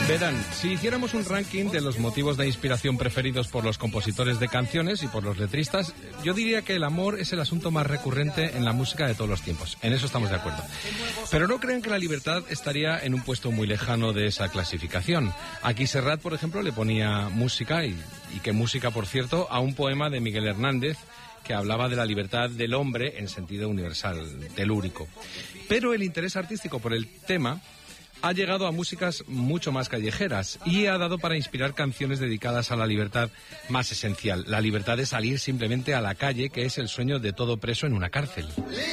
Verán, si hiciéramos un ranking de los motivos de inspiración preferidos por los compositores de canciones y por los letristas, yo diría que el amor es el asunto más recurrente en la música de todos los tiempos. En eso estamos de acuerdo. Pero no crean que la libertad estaría en un puesto muy lejano de esa clasificación. Aquí Serrat, por ejemplo, le ponía música, y qué música, por cierto, a un poema de Miguel Hernández que hablaba de la libertad del hombre en sentido universal, telúrico. Pero el interés artístico por el tema ha llegado a músicas mucho más callejeras y ha dado para inspirar canciones dedicadas a la libertad más esencial, la libertad de salir simplemente a la calle, que es el sueño de todo preso en una cárcel.